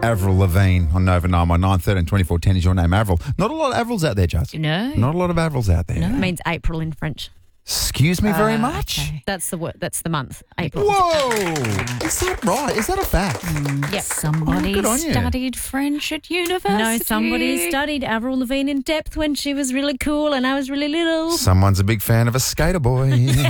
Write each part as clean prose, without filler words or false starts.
Avril Lavigne on Nova 9. My 913 24 10 is your name, Avril. Not a lot of Avrils out there, Jazz. No. Not a lot of Avrils out there. No. It means April in French. Excuse me very much. Okay. That's the month, April. Whoa! Is that right? Is that a fact? Yep. Somebody good on you. studied French at university. No, somebody studied Avril Lavigne in depth when she was really cool and I was really little. Someone's a big fan of a skater boy.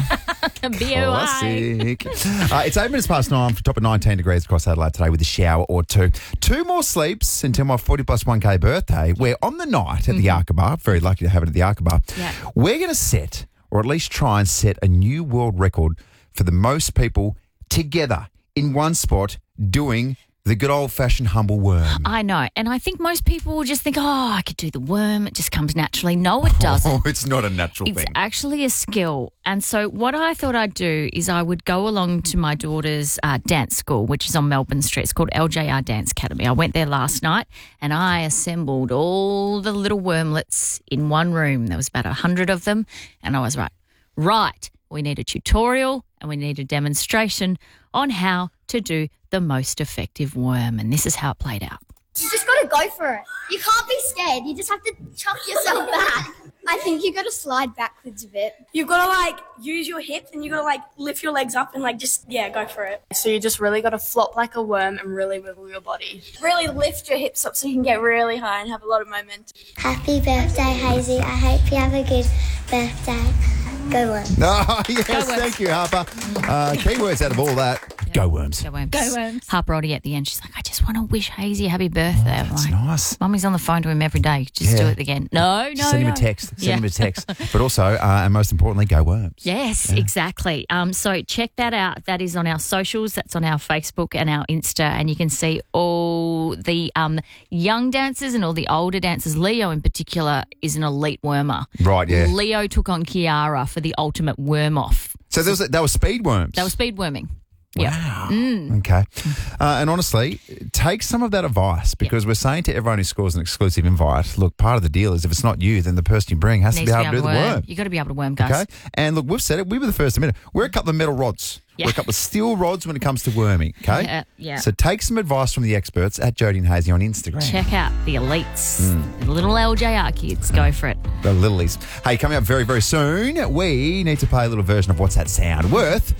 B-O-I. Classic. It's 8 minutes past 9 for top of 19 degrees across Adelaide today with a shower or two. Two more sleeps until my 40 plus 1K birthday. We're on the night at the Arkabar. Very lucky to have it at the Arkabar. Yeah. We're going to set, or at least try and set, a new world record for the most people together in one spot doing the good old-fashioned humble worm. I know. And I think most people will just think, I could do the worm. It just comes naturally. No, it doesn't. Oh, it's not a natural It's thing. actually a skill. And so what I thought I'd do is I would go along to my daughter's dance school, which is on Melbourne Street. It's called LJR Dance Academy. I went there last night and I assembled all the little wormlets in one room. There was about 100 of them. And I was right, we need a tutorial and we need a demonstration on how to do the most effective worm. And this is how it played out. You just got to go for it. You can't be scared. You just have to chuck yourself back. I think you got to slide backwards a bit. You've got to, use your hips and you've got to, lift your legs up and, go for it. So you just really got to flop like a worm and really wiggle your body. Really lift your hips up so you can get really high and have a lot of momentum. Happy birthday, Hazy. I hope you have a good birthday. Go on. Oh, yes, Go worms. thank you, Harper. Keywords out of all that. Go worms. Go worms. Go worms. Harper already at the end, she's like, I just want to wish Hazy a happy birthday. I'm That's like, nice. Mummy's on the phone to him every day. Just do Yeah. it again. No. Send him a text. Send him a text. But also, and most importantly, go worms. Yes, exactly. So check that out. That is on our socials. That's on our Facebook and our Insta. And you can see all the young dancers and all the older dancers. Leo in particular is an elite wormer. Right, yeah. Leo took on Kiara for the ultimate worm off. So that was speed worms. That was speed worming. Yeah. Wow. Okay. And honestly, take some of that advice because we're saying to everyone who scores an exclusive invite, look, part of the deal is if it's not you, then the person you bring has to be able to do the worm. You got to be able to worm, guys. Okay. And look, we've said it. We were the first to admit it. We're a couple of metal rods. Yeah. We're a couple of steel rods when it comes to worming. Okay. Yeah. So take some advice from the experts at Jodie and Hazy on Instagram. Check out the elites, the little LJR kids. Go for it. The Lilies. Hey, coming up very, very soon, we need to play a little version of What's That Sound worth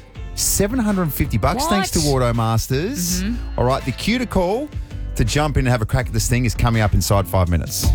$750 What? thanks to Wardo Masters. All right, the cue to call to jump in and have a crack at this thing is coming up inside 5 minutes.